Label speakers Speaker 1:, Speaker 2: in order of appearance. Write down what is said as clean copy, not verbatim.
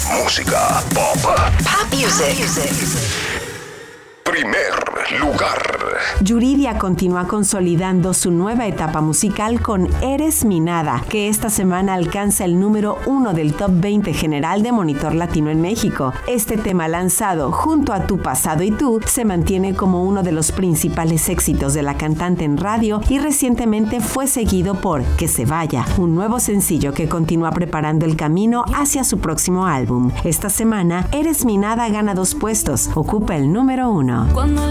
Speaker 1: Música pop.
Speaker 2: Pop music.
Speaker 1: Primer lugar.
Speaker 3: Yuridia continúa consolidando su nueva etapa musical con Eres mi nada, que esta semana alcanza el número 1 del Top 20 general de Monitor Latino en México. Este tema lanzado junto a Tu pasado y tú se mantiene como uno de los principales éxitos de la cantante en radio y recientemente fue seguido por Que se vaya, un nuevo sencillo que continúa preparando el camino hacia su próximo álbum. Esta semana, Eres mi nada gana 2 puestos, ocupa el número 1.